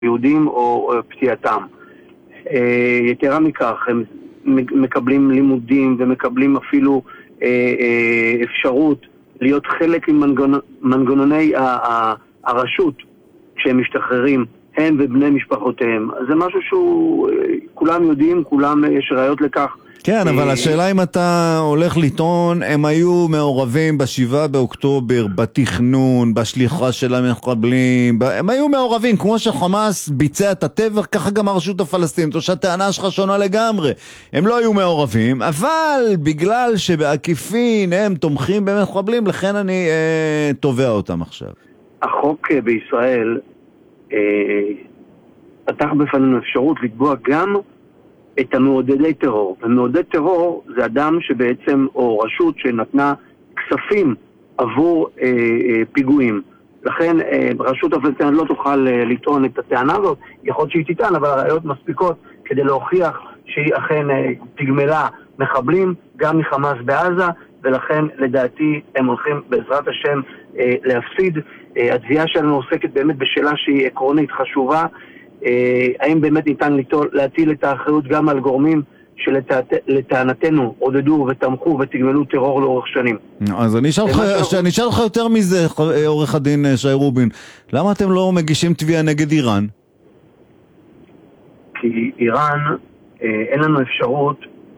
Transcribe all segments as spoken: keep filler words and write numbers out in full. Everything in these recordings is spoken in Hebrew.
יהודים או פציעתם. יתרה מכך, הם מקבלים לימודים ומקבלים אפילו אפשרות להיות חלק ממנגנוני הרשות כשהם משתחררים, הם ובני משפחותיהם. זה משהו שהוא, כולם יודעים, כולם יש ראיות לכך. כן, אבל השאלה אם אתה הולך לטעון, הם היו מעורבים בשבעה באוקטובר, בתכנון, בשליחה של המחבלים, הם היו מעורבים, כמו שחמאס ביצע את הטבח, ככה גם הרשות הפלסטינית, או שהטענה שלך שונה לגמרי. הם לא היו מעורבים, אבל בגלל שבעקיפין הם תומכים במחבלים, לכן אני אה, תובע אותם עכשיו. החוק בישראל אה, פתח בפנינו אפשרות לקבוע גם את המעודדי טרור. ומעודד טרור זה אדם שבעצם, או רשות שנתנה כספים עבור אה, אה, פיגועים. לכן אה, רשות הפלסטינית לא תוכל אה, לטעון את הטענה הזאת. יכול להיות שהיא תטען, אבל הראיות מספיקות כדי להוכיח שהיא אכן אה, תגמלה מחבלים, גם מחמאס בעזה, ולכן לדעתי הם הולכים בעזרת השם אה, להפסיד. אה, התביעה שלנו עוסקת באמת בשאלה שהיא עקרונית חשובה, האם באמת ניתן להטיל את האחריות גם על גורמים שלטענתנו עודדו ותמכו ותגמלו טרור לאורך שנים. אז אני אשאל לך יותר מזה, עורך הדין שי רובין, למה אתם לא מגישים תביעה נגד איראן? כי איראן, אין לנו אפשרות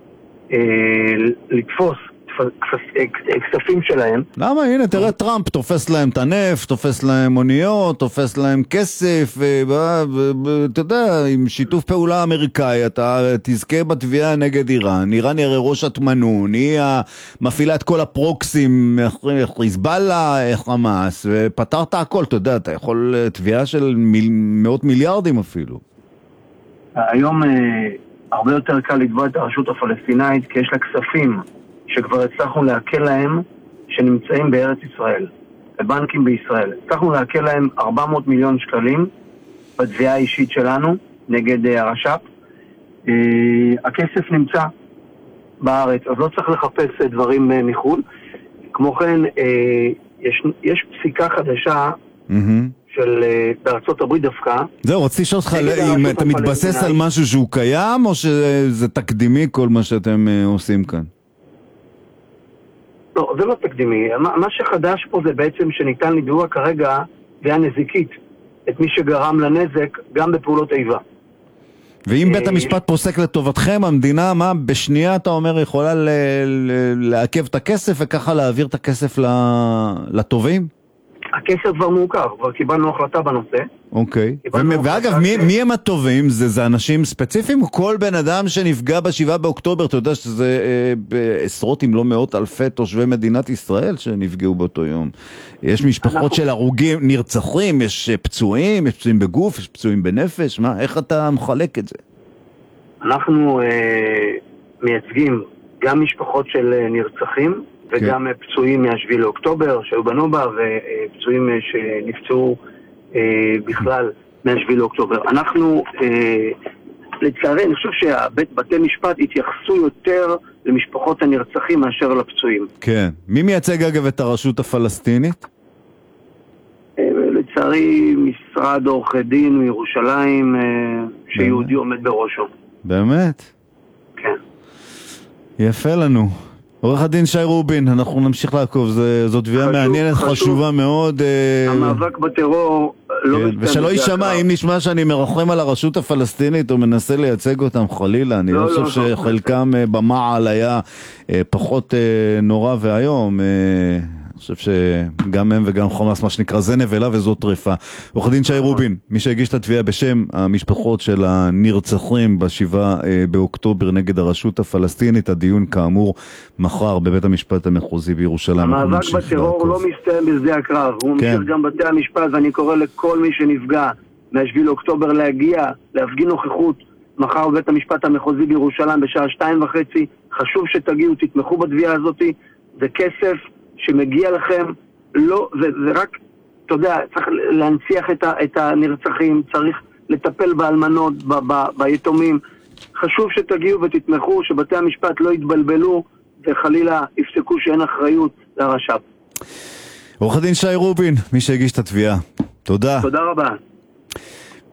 לתפוס כספים שלהם. למה? הנה, תראה, טראמפ תופס להם את הנפט, תופס להם מוניות, תופס להם כסף, ואתה יודע, עם שיתוף פעולה אמריקאי, אתה תזכה בתביעה נגד איראן. איראן היא הרי ראש התמנון, היא מפעילה את כל הפרוקסים, חיזבאללה, חמאס, ופתרת הכל, אתה יודע, אתה יכול תביעה של מאות מיליארדים אפילו. היום הרבה יותר קל לתבוע את הרשות הפלסטינאית, כי יש לה כספים שכבר הצלחנו להקל להם שנמצאים בארץ ישראל, בבנקים בישראל. הצלחנו להקל להם ארבע מאות מיליון שקלים בתביעה האישית שלנו נגד הרש"פ. הכסף נמצא בארץ, אז לא צריך לחפש דברים מחו"ל. כמו כן, יש, יש פסיקה חדשה של בארצות הברית דווקא. זהו, רציתי לשאול אותך אם אתה מתבסס על משהו שהוא קיים, או שזה תקדימי כל מה שאתם עושים כאן? לא, זה לא תקדימי. מה שחדש פה זה בעצם שניתן לדוע כרגע תביעה נזיקית את מי שגרם לנזק גם בפעולות איבה. ואם בית המשפט פוסק לטובתכם, המדינה, מה, בשנייה אתה אומר, יכולה לעכב את הכסף וככה להעביר את הכסף לטובים? הכסף כבר מוכר, כבר קיבלנו החלטה בנושא. אוקיי. ואגב, מי הם הטובים? זה אנשים ספציפיים? או כל בן אדם שנפגע בשבעה באוקטובר, אתה יודע שזה עשרות אם לא מאות אלפי תושבי מדינת ישראל שנפגעו באותו יום. יש משפחות של הרוגים, נרצחים, יש פצועים, יש פצועים בגוף, יש פצועים בנפש. מה, איך אתה מחלק את זה? אנחנו מייצגים גם משפחות של נרצחים, וגם פצועים מהשביעי לאוקטובר שהיו בנובה, ופצועים שנפצעו בכלל מהשביעי לאוקטובר. אנחנו, לצערי, אני חושב שבתי משפט התייחסו יותר למשפחות הנרצחים מאשר לפצועים. כן. מי מייצג אגב את הרשות הפלסטינית? לצערי, משרד עורכי דין מירושלים, שיהודי עומד בראשו. באמת? כן. יפה לנו. עורך הדין שי רובין, אנחנו נמשיך לעקוב, זו תביעה מעניינת, חשובה מאוד. המאבק בטרור לא מסתיים. ושלא יישמע, אם נשמע שאני מרחם על הרשות הפלסטינית או מנסה לייצג אותם חלילה, אני לא חושב שחלקם במעל היה פחות נורא והיום. אני חושב שגם הם וגם חמאס, מה שנקרא, זה נבלה וזאת טריפה. עורך הדין שי רובין, מי שהגיש את התביעה בשם המשפחות של הנרצחים בשבעה באוקטובר נגד הרשות הפלסטינית, הדיון כאמור מחר בבית המשפט המחוזי בירושלים. המאבק בטרור לא מסתיים בשדה הקרב, הוא ממשיך גם בתי המשפט, ואני קורא לכל מי שנפגע מהשביעי לאוקטובר להגיע, להפגין נוכחות מחר בבית המשפט המחוזי בירושלים בשעה שתיים וחצי. חשוב שתגיעו, תתמכו בתביעה הזאת, זה כסף שמגיע לכם, לא, ורק, אתה יודע, צריך להנציח את, ה, את הנרצחים, צריך לטפל באלמנות, ב, ב, ביתומים. חשוב שתגיעו ותתמכו, שבתי המשפט לא יתבלבלו, וחלילה יפסקו שאין אחריות לרש"פ. עורך הדין שי רובין, מי שהגיש את התביעה. תודה. תודה רבה.